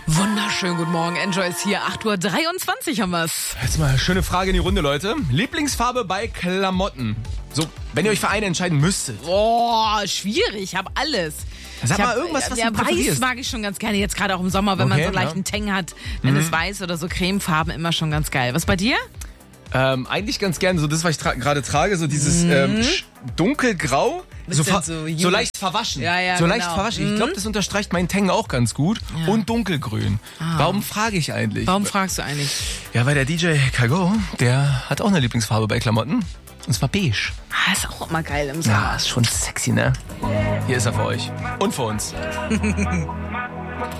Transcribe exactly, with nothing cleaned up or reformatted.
Wunderschönen guten Morgen, Enjoy ist hier, acht Uhr dreiundzwanzig haben wir's. Jetzt mal eine schöne Frage in die Runde, Leute. Lieblingsfarbe bei Klamotten? So, wenn ihr euch für eine entscheiden müsstet. Boah, schwierig, ich hab alles. Sag ich mal hab, irgendwas, was ja, du Weiß präferierst. mag ich schon ganz gerne, jetzt gerade auch im Sommer, wenn Okay, man so einen ja. leichten Tang hat. Wenn es weiß oder so Cremefarben, immer schon ganz geil. Was bei dir? Ähm, eigentlich ganz gern so das, was ich tra- gerade trage, so dieses ähm, sch- dunkelgrau, so, Bisschen ver- so so jung- leicht verwaschen. Ja, ja, so leicht genau. verwaschen. Ich Mhm. glaube, das unterstreicht meinen Tang auch ganz gut. Ja. Und dunkelgrün. Warum frage ich eigentlich? Warum fragst du eigentlich? Ja, weil der D J Kago, der hat auch eine Lieblingsfarbe bei Klamotten. Und zwar beige. Ah, ist auch immer geil im Sommer. Ja, ist schon sexy, ne? Hier ist er für euch. Und für uns.